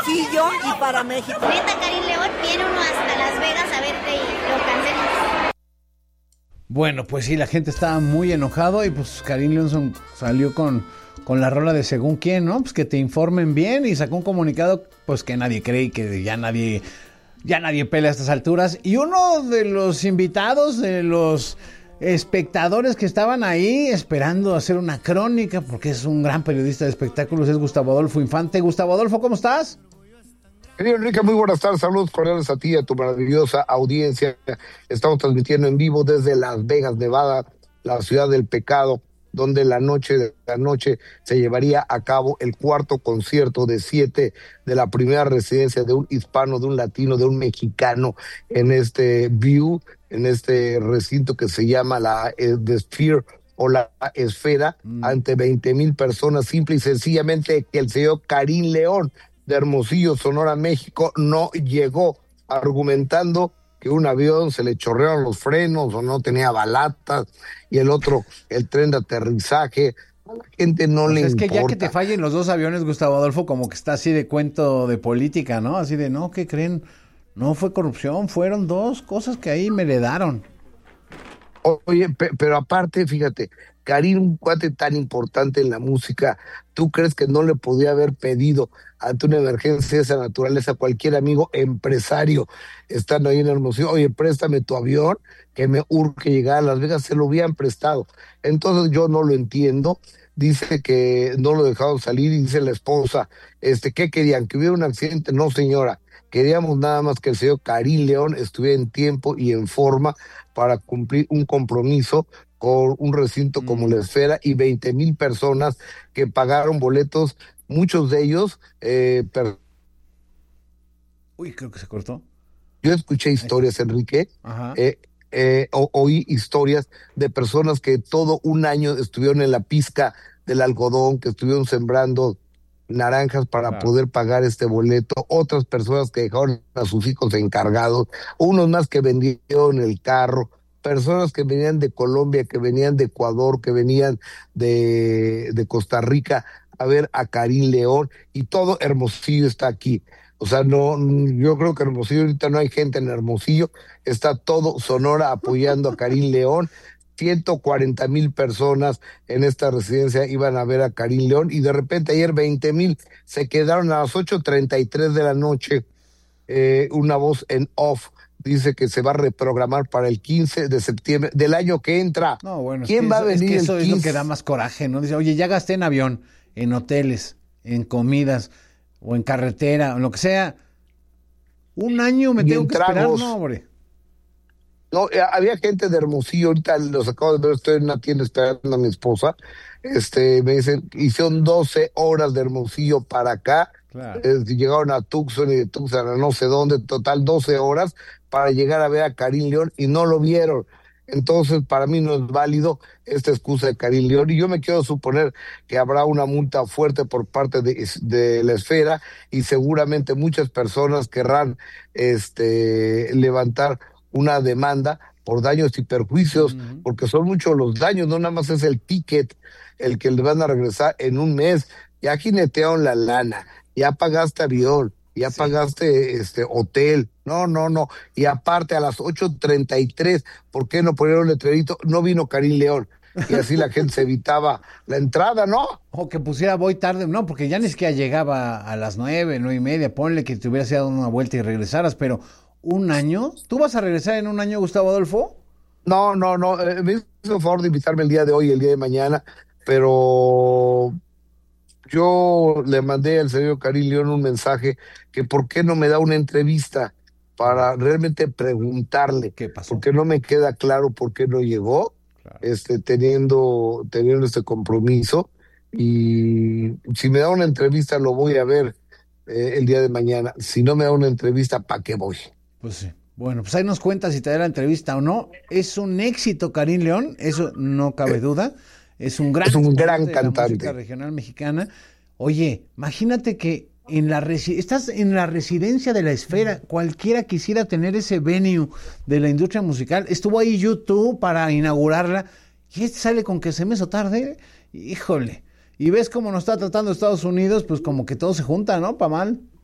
Hermosillo y para México. Neta, Karim León, viene uno hasta Las Vegas a verte y lo cancelan. Bueno, pues sí, la gente estaba muy enojado y pues Karim León salió con la rola de según quién, ¿no? Pues que te informen bien y sacó un comunicado pues que nadie cree y que ya nadie pelea a estas alturas. Y uno de los invitados, de los espectadores que estaban ahí esperando hacer una crónica, porque es un gran periodista de espectáculos, es Gustavo Adolfo Infante. Gustavo Adolfo, ¿cómo estás? Querido Enrique, muy buenas tardes, saludos cordiales a ti y a tu maravillosa audiencia. Estamos transmitiendo en vivo desde Las Vegas, Nevada, la ciudad del pecado, donde la noche se llevaría a cabo el cuarto concierto de 7 de la primera residencia de un hispano, de un latino, de un mexicano en este View, en este recinto que se llama The Sphere o la Esfera, ante 20,000 personas, simple y sencillamente que el señor Karim León de Hermosillo, Sonora, México, no llegó, argumentando que un avión se le chorrearon los frenos o no tenía balatas, y el otro, el tren de aterrizaje. A la gente no le importa. Es que ya que te fallen los dos aviones, Gustavo Adolfo, como que está así de cuento de política, ¿no? Así de, no, ¿qué creen? No fue corrupción, fueron dos cosas que ahí me heredaron. Oye, pero aparte, fíjate, Karim, un cuate tan importante en la música, ¿tú crees que no le podía haber pedido ante una emergencia de esa naturaleza a cualquier amigo empresario estando ahí en Hermosillo? Oye, préstame tu avión, que me urge llegar a Las Vegas. Se lo habían prestado. Entonces yo no lo entiendo. Dice que no lo dejaron salir y dice la esposa, ¿qué querían? ¿Que hubiera un accidente? No, señora. Queríamos nada más que el señor Karim León estuviera en tiempo y en forma para cumplir un compromiso con un recinto como la Esfera y 20,000 personas que pagaron boletos, muchos de ellos. Uy, creo que se cortó. Yo escuché historias, Enrique, oí historias de personas que todo un año estuvieron en la pizca del algodón, que estuvieron sembrando naranjas para poder pagar este boleto, otras personas que dejaron a sus hijos encargados, unos más que vendieron el carro, personas que venían de Colombia, que venían de Ecuador, que venían de Costa Rica a ver a Karim León, y todo Hermosillo está aquí. O sea, no, yo creo que Hermosillo ahorita no hay gente en Hermosillo, está todo Sonora apoyando a Karim León. 140,000 personas en esta residencia iban a ver a Karim León, y de repente ayer 20,000 se quedaron a las 8:33 de la noche. Una voz en off dice que se va a reprogramar para el 15 de septiembre del año que entra. No, bueno, ¿Quién va a venir? Es que eso es lo que da más coraje, ¿no? Dice, oye, ya gasté en avión, en hoteles, en comidas, o en carretera, o en lo que sea. Un año me tengo que esperar, no, hombre. No, había gente de Hermosillo, ahorita los acabo de ver, estoy en una tienda esperando a mi esposa, me dicen, hicieron 12 horas de Hermosillo para acá, claro. Llegaron a Tucson y de Tucson a no sé dónde, total 12 horas para llegar a ver a Karim León y no lo vieron. Entonces, para mí no es válido esta excusa de Karim León, y yo me quiero suponer que habrá una multa fuerte por parte de la Esfera, y seguramente muchas personas querrán levantar una demanda por daños y perjuicios, porque son muchos los daños, no nada más es el ticket el que le van a regresar en un mes. Ya jinetearon la lana, ya pagaste avión, ya pagaste hotel, no, y aparte a las 8:33, ¿por qué no poner un letrerito? No vino Karim León, y así la gente se evitaba la entrada, ¿no? O que pusiera voy tarde, no, porque ya ni siquiera llegaba a las 9:30, ponle que te hubieras dado una vuelta y regresaras, pero ¿un año? ¿Tú vas a regresar en un año, Gustavo Adolfo? No, me hizo el favor de invitarme el día de hoy, el día de mañana, pero yo le mandé al señor Karim León un mensaje que por qué no me da una entrevista para realmente preguntarle qué pasó, porque no me queda claro por qué no llegó, claro. teniendo este compromiso, y si me da una entrevista lo voy a ver el día de mañana. Si no me da una entrevista, ¿para qué voy? Pues sí. Bueno, pues ahí nos cuenta si te da la entrevista o no. Es un éxito Karim León, eso no cabe duda. Es un gran cantante de la música regional mexicana. Oye, imagínate que estás en la residencia de la Esfera. Cualquiera quisiera tener ese venue de la industria musical. Estuvo ahí YouTube para inaugurarla. Y sale con que se me hizo tarde. Híjole. Y ves cómo nos está tratando Estados Unidos, pues como que todo se junta, ¿no? Pa' mal.